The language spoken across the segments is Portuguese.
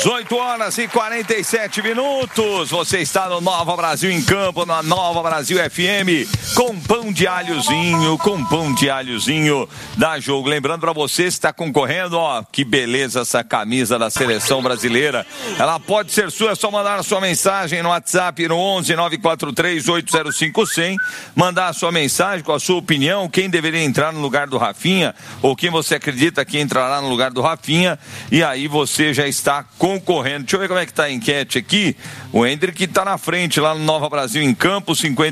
18 horas e 47 minutos. Você está no Nova Brasil em Campo, na Nova Brasil FM, com pão de alhozinho, dá jogo. Lembrando para você, está concorrendo, ó, que beleza essa camisa da seleção brasileira. Ela pode ser sua, é só mandar a sua mensagem no WhatsApp no 11 943 805 100, mandar a sua mensagem com a sua opinião, quem deveria entrar no lugar do Rafinha, ou quem você acredita que entrará no lugar do Rafinha, e aí você já está concorrendo. Deixa eu ver como é que está a enquete aqui. O Hendrick está na frente lá no Nova Brasil em Campo,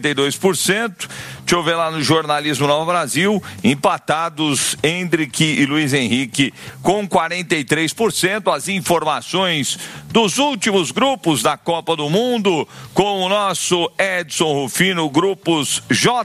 52%. Deixa eu ver lá no Jornalismo Nova Brasil, empatados Hendrick e Luiz Henrique com 43%. As informações dos últimos grupos da Copa do Mundo com o nosso Edson Rufino, grupos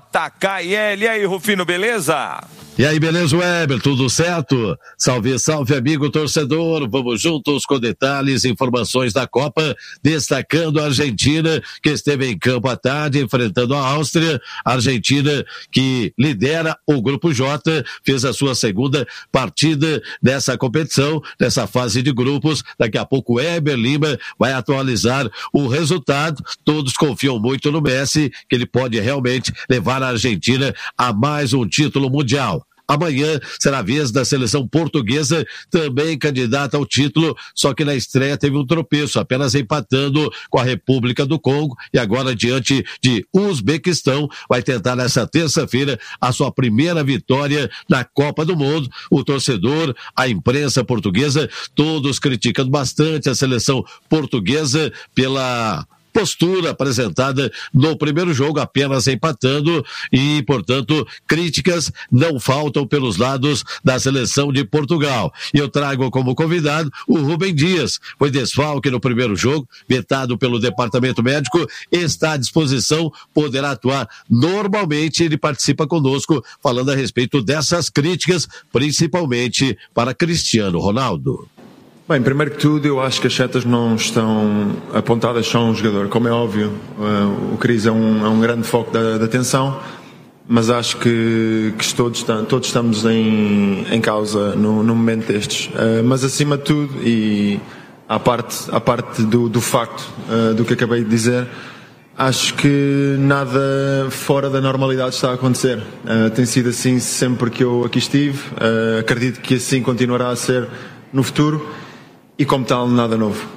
JK e L. E aí, Rufino, beleza? E aí, beleza, Weber? Tudo certo? Salve, salve, amigo torcedor. Vamos juntos com detalhes e informações da Copa, destacando a Argentina, que esteve em campo à tarde, enfrentando a Áustria. A Argentina, que lidera o Grupo J, fez a sua segunda partida dessa competição, dessa fase de grupos. Daqui a pouco, Weber Lima vai atualizar o resultado. Todos confiam muito no Messi, que ele pode realmente levar a Argentina a mais um título mundial. Amanhã será a vez da seleção portuguesa, também candidata ao título, só que na estreia teve um tropeço, apenas empatando com a República do Congo, e agora diante de Uzbequistão, vai tentar nessa terça-feira a sua primeira vitória na Copa do Mundo. O torcedor, a imprensa portuguesa, todos criticando bastante a seleção portuguesa pela postura apresentada no primeiro jogo, apenas empatando, e, portanto, críticas não faltam pelos lados da seleção de Portugal. E eu trago como convidado o Rubem Dias, foi desfalque no primeiro jogo, vetado pelo departamento médico, está à disposição, poderá atuar normalmente. Ele participa conosco falando a respeito dessas críticas, principalmente para Cristiano Ronaldo. Bem, primeiro que tudo, eu acho que as setas não estão apontadas só a um jogador. Como é óbvio, o Cris é um grande foco da atenção, mas acho que todos estamos em causa no momento destes. Mas acima de tudo, e à parte do facto do que acabei de dizer, acho que nada fora da normalidade está a acontecer. Tem sido assim sempre que eu aqui estive, acredito que assim continuará a ser no futuro. E como tal, nada novo.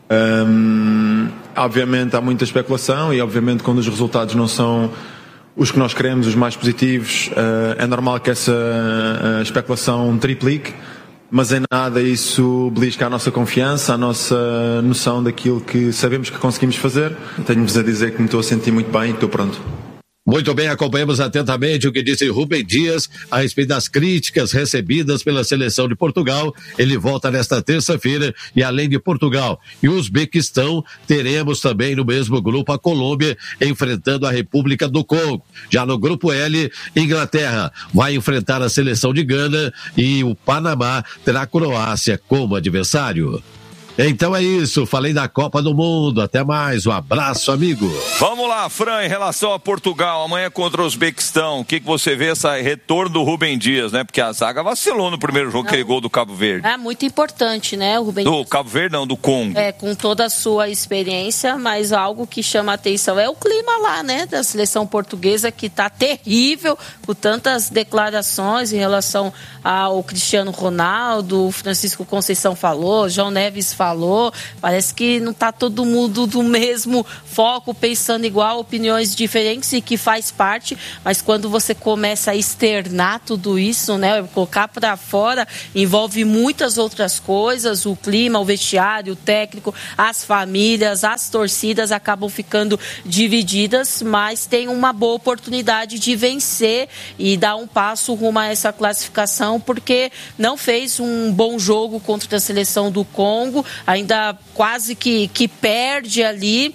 Obviamente há muita especulação e obviamente quando os resultados não são os que nós queremos, os mais positivos, é normal que essa especulação triplique, mas em nada isso belisca a nossa confiança, a nossa noção daquilo que sabemos que conseguimos fazer. Tenho-vos a dizer que me estou a sentir muito bem e estou pronto. Muito bem, acompanhamos atentamente o que disse Rubem Dias a respeito das críticas recebidas pela seleção de Portugal. Ele volta nesta terça-feira e além de Portugal e Uzbequistão, teremos também no mesmo grupo a Colômbia enfrentando a República do Congo. Já no grupo L, Inglaterra vai enfrentar a seleção de Gana e o Panamá terá a Croácia como adversário. Então é isso, falei da Copa do Mundo, até mais, um abraço, amigo. Vamos lá, Fran, em relação a Portugal, amanhã contra o Uzbequistão, o que você vê esse retorno do Rubem Dias, né? Porque a zaga vacilou no primeiro jogo, aquele gol do Cabo Verde. É muito importante, né, o Rubem Dias. Do Cabo Verde não, do Congo. Com toda a sua experiência, mas algo que chama a atenção é o clima lá, né, da seleção portuguesa, que tá terrível, com tantas declarações em relação ao Cristiano Ronaldo, o Francisco Conceição falou, João Neves falou, parece que não está todo mundo do mesmo foco, pensando igual, opiniões diferentes, e que faz parte, mas quando você começa a externar tudo isso, né, colocar para fora, envolve muitas outras coisas, o clima, o vestiário, o técnico, as famílias, as torcidas acabam ficando divididas, mas tem uma boa oportunidade de vencer e dar um passo rumo a essa classificação, porque não fez um bom jogo contra a seleção do Congo, ainda quase que perde ali,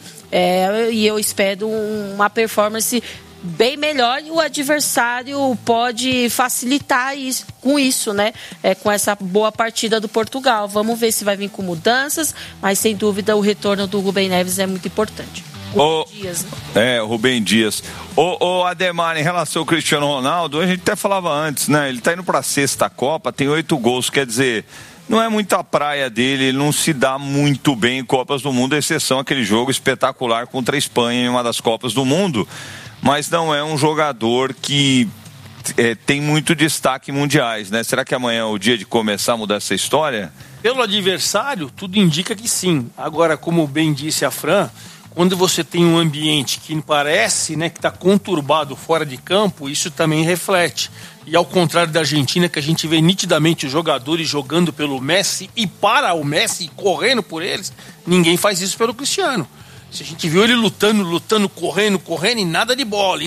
e eu espero uma performance bem melhor, e o adversário pode facilitar isso, com isso, né? Com essa boa partida do Portugal. Vamos ver se vai vir com mudanças, mas sem dúvida o retorno do Rubem Neves é muito importante. Dias, né? Rubem Dias. Ademar, em relação ao Cristiano Ronaldo, a gente até falava antes, né? Ele tá indo para a sexta Copa, tem 8 gols, quer dizer, não é muito a praia dele, ele não se dá muito bem em Copas do Mundo, exceção aquele jogo espetacular contra a Espanha em uma das Copas do Mundo, mas não é um jogador que tem muito destaque em mundiais, né? Será que amanhã é o dia de começar a mudar essa história? Pelo adversário, tudo indica que sim. Agora, como bem disse a Fran, quando você tem um ambiente que parece, né, que está conturbado fora de campo, isso também reflete. E ao contrário da Argentina, que a gente vê nitidamente os jogadores jogando pelo Messi e para o Messi, correndo por eles, ninguém faz isso pelo Cristiano. Se a gente viu ele lutando, correndo, e nada de bola,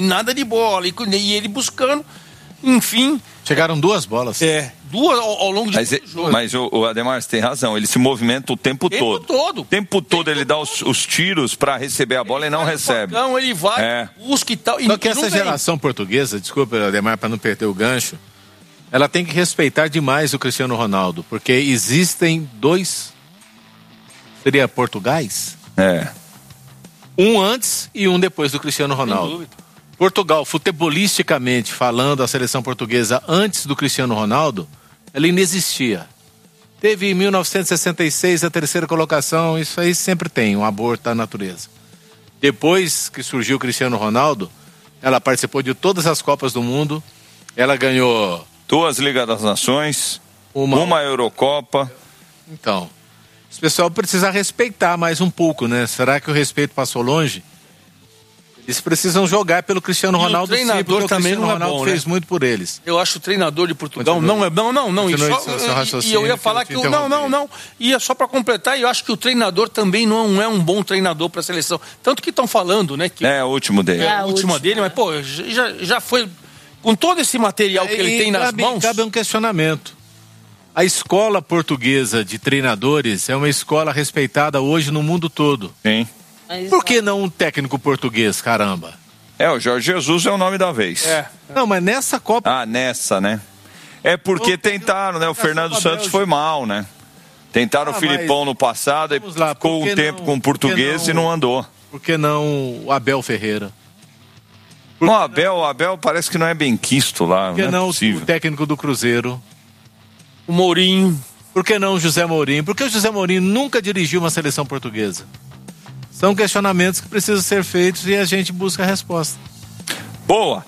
e ele buscando, enfim... Chegaram 2 bolas. Duas ao longo de todo o jogo. Mas o Ademar, você tem razão, ele se movimenta o tempo todo. O tempo todo ele dá os tiros para receber a bola e não recebe. Então ele vai, busca e tal. Só que essa geração portuguesa, desculpa, Ademar, para não perder o gancho, ela tem que respeitar demais o Cristiano Ronaldo, porque existem 2, seria Portugais? Um antes e um depois do Cristiano Ronaldo. Sem dúvida. Portugal, futebolisticamente falando, a seleção portuguesa antes do Cristiano Ronaldo, ela inexistia. Teve em 1966 a 3ª colocação, isso aí sempre tem, um aborto da natureza. Depois que surgiu o Cristiano Ronaldo, ela participou de todas as Copas do Mundo, ela ganhou... 2 Ligas das Nações, uma Eurocopa. Então, esse pessoal precisa respeitar mais um pouco, né? Será que o respeito passou longe? Eles precisam jogar pelo Cristiano Ronaldo, sim, porque o Cristiano Ronaldo fez muito por eles. Eu acho o treinador de Portugal não. E eu ia falar que ia só para completar, e eu acho que o treinador também não é um bom treinador para a seleção. Tanto que estão falando, né? Que o último dele. A última dele, mas pô, já foi com todo esse material que ele tem nas mãos. Cabe um questionamento. A escola portuguesa de treinadores é uma escola respeitada hoje no mundo todo. Sim. Por que não um técnico português, caramba? O Jorge Jesus é o nome da vez. Não, mas nessa Copa... Ah, nessa, né? É porque tentaram, né? O Fernando Santos foi mal, né? Tentaram o Filipão no passado e ficou um tempo com o português e não andou. Por que não o Abel Ferreira? O Abel parece que não é bem quisto lá. Por que não o técnico do Cruzeiro? O Mourinho. Por que não o José Mourinho? Porque o José Mourinho nunca dirigiu uma seleção portuguesa. São questionamentos que precisam ser feitos e a gente busca a resposta. Boa.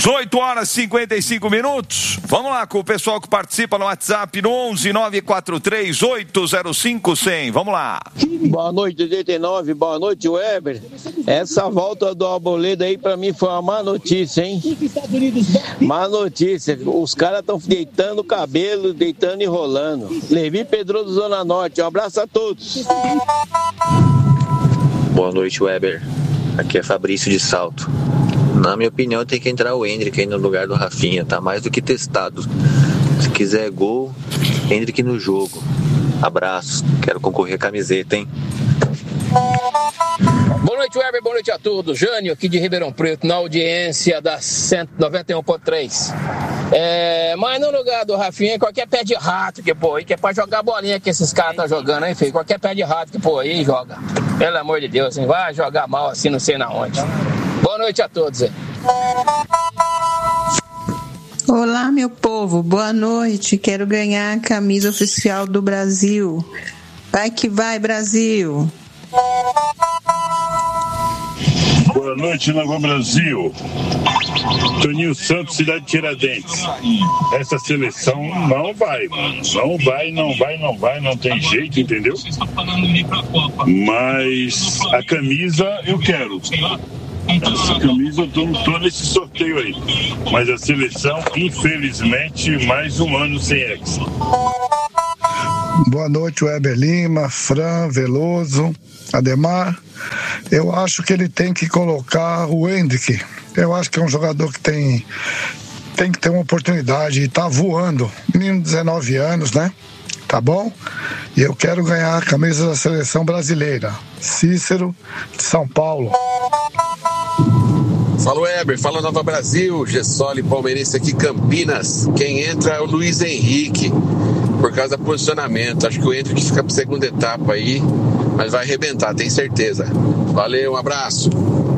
18h55. Vamos lá com o pessoal que participa no WhatsApp no 11-943-805-100. Vamos lá. Boa noite, 89. Boa noite, Weber. Essa volta do Arboleda aí pra mim foi uma má notícia, hein? Má notícia. Os caras estão deitando o cabelo, deitando e rolando. Levi Pedroso, Zona Norte. Um abraço a todos. Boa noite, Weber. Aqui é Fabrício de Salto. Na minha opinião, tem que entrar o Endrick aí no lugar do Rafinha. Tá mais do que testado. Se quiser gol, Endrick no jogo. Abraço. Quero concorrer a camiseta, hein? Boa noite, Weber. Boa noite a todos. Jânio, aqui de Ribeirão Preto, na audiência da 191.3. Mas no lugar do Rafinha, qualquer pé de rato que pô aí, que é pra jogar bolinha que esses caras estão jogando aí, filho. Qualquer pé de rato que pô aí, joga. Pelo amor de Deus, hein? Vai jogar mal assim, não sei na onde. Boa noite a todos, hein? Olá, meu povo. Boa noite. Quero ganhar a camisa oficial do Brasil. Vai que vai, Brasil. Boa noite, Lagoa Brasil. Toninho Santos, cidade de Tiradentes. Essa seleção não vai, mano. Não vai, não tem jeito, entendeu? Mas a camisa eu quero. Essa camisa eu tô nesse sorteio aí. Mas a seleção, infelizmente, mais um ano sem ex. Boa noite, Weber Lima, Fran, Veloso, Ademar. Eu acho que ele tem que colocar o Endrick. Eu acho que é um jogador que tem que ter uma oportunidade e tá voando. Menino de 19 anos, né? Tá bom? E eu quero ganhar a camisa da seleção brasileira. Cícero, de São Paulo. Fala, Weber, fala Nova Brasil, Gessoli, palmeirense aqui, Campinas. Quem entra é o Luiz Henrique, por causa do posicionamento. Acho que o Endrick fica para a segunda etapa aí, mas vai arrebentar, tenho certeza. Valeu, um abraço.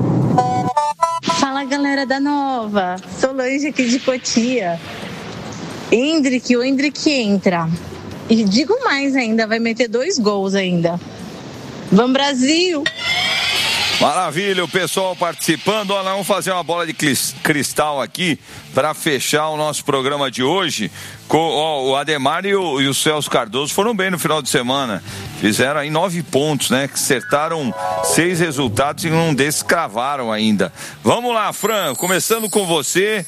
Fala, galera da Nova, Solange aqui de Cotia. O Endrick entra. E digo mais ainda, vai meter 2 gols ainda. Vamos, Brasil! Maravilha, o pessoal participando. Nós vamos fazer uma bola de cristal aqui para fechar o nosso programa de hoje. O Ademar e o Celso Cardoso foram bem no final de semana. Fizeram aí 9 pontos, né? Que acertaram 6 resultados e um desses cravaram ainda. Vamos lá, Fran, começando com você.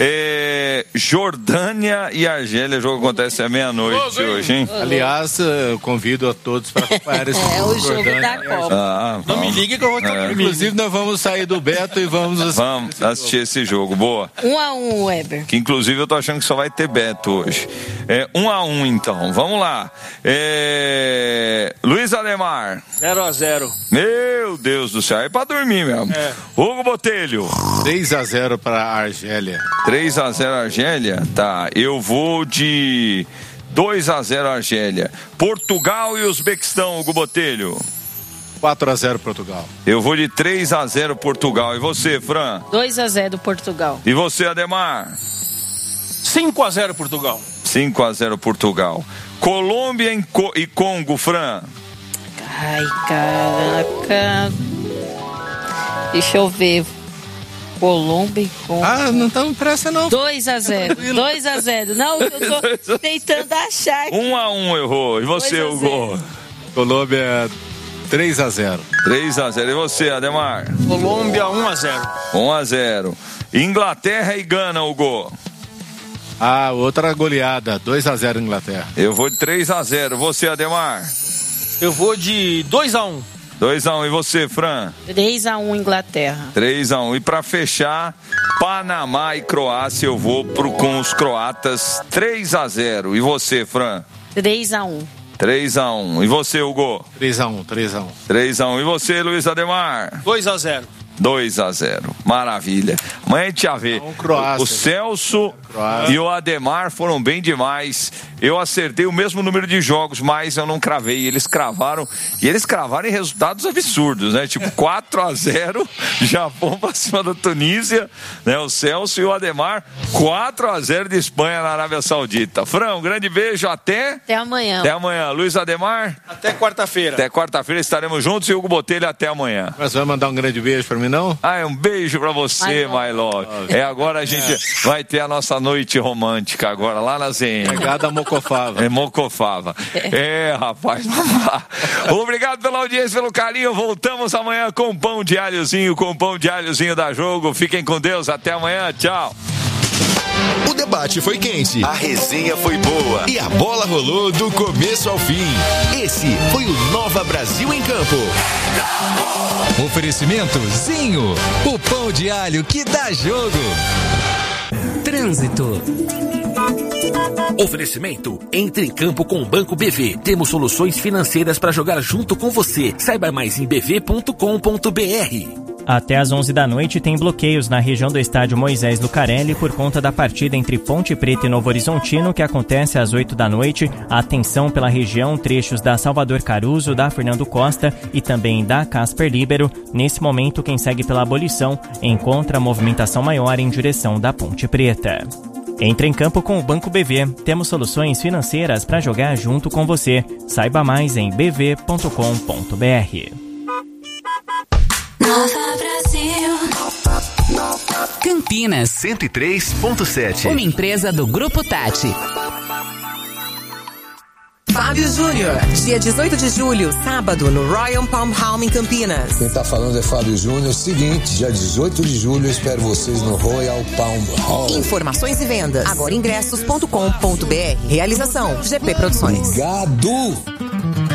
Jordânia e Argélia, o jogo acontece à meia-noite hoje, hein? Aliás, eu convido a todos para acompanhar esse jogo. É o jogo da Copa. Não me ligue que eu vou estar Inclusive, nós vamos sair do Beto e vamos assistir esse jogo. Boa. 1-1, Weber. Que inclusive eu tô achando que só vai ter Beto hoje. 1-1, então. Vamos lá. Luiz Ademar. 0-0. Meu Deus do céu. É pra dormir mesmo. Hugo Botelho. 3-0 para a Argélia. 3-0 Argélia? Tá. Eu vou de 2-0 Argélia. Portugal e Uzbequistão, Hugo Botelho. 4-0 Portugal. Eu vou de 3-0 Portugal. E você, Fran? 2-0 Portugal. E você, Ademar? 5-0 Portugal. 5-0 Portugal. Colômbia e Congo, Fran? Ai, caraca. Deixa eu ver. Colômbia e Congo. Não estamos pressa não. 2-0. 2-0. Não, eu tô tentando achar aqui. 1-1 errou. E você, Hugo? Colômbia 3-0. 3-0. E você, Ademar? Colômbia 1-0. 1-0. Inglaterra e Gana, Hugo? Outra goleada. 2-0 Inglaterra. Eu vou de 3-0. Você, Ademar? Eu vou de 2-1. 2-1. E você, Fran? 3-1 Inglaterra. 3-1. E pra fechar, Panamá e Croácia, eu vou com os croatas 3-0. E você, Fran? 3-1. 3-1. E você, Hugo? 3-1. 3-1. E você, Luiz Ademar? 2-0. 2-0. Maravilha. Amanhã a gente já vê. O Celso e o Ademar foram bem demais. Eu acertei o mesmo número de jogos, mas eu não cravei. Eles cravaram. E eles cravaram em resultados absurdos, né? Tipo 4-0, Japão pra cima da Tunísia, né? O Celso e o Ademar, 4-0 de Espanha na Arábia Saudita. Fran, um grande beijo. Até amanhã. Até amanhã. Luiz Ademar? Até quarta-feira. Até quarta-feira estaremos juntos e Hugo Botelho até amanhã. Mas vai mandar um grande beijo pra mim, não? Um beijo pra você, my love. Agora a gente vai ter a nossa noite romântica agora, lá na ZN. Pegada Mocofava. Mocofava. Rapaz, vamos lá. Obrigado pela audiência, pelo carinho. Voltamos amanhã com pão de alhozinho, da Jogo. Fiquem com Deus, até amanhã, tchau. O debate foi quente, a resenha foi boa e a bola rolou do começo ao fim. Esse foi o Nova Brasil em Campo. Oferecimento Zinho, o pão de alho que dá jogo. Trânsito. Oferecimento, entre em campo com o Banco BV. Temos soluções financeiras para jogar junto com você. Saiba mais em bv.com.br. Até às 11 da noite tem bloqueios na região do estádio Moisés Lucarelli por conta da partida entre Ponte Preta e Novo Horizontino, que acontece às 8 da noite. Atenção pela região, trechos da Salvador Caruso, da Fernando Costa e também da Casper Líbero. Nesse momento, quem segue pela abolição encontra movimentação maior em direção da Ponte Preta. Entre em campo com o Banco BV. Temos soluções financeiras para jogar junto com você. Saiba mais em bv.com.br. Nova Brasil. Campinas 103.7. Uma empresa do Grupo Tati. Fábio Júnior, dia 18 de julho, sábado, no Royal Palm Home em Campinas. Quem tá falando é Fábio Júnior. Seguinte, dia 18 de julho, eu espero vocês no Royal Palm Home. Informações e vendas, agoraingressos.com.br. Realização, GP Produções. Obrigado!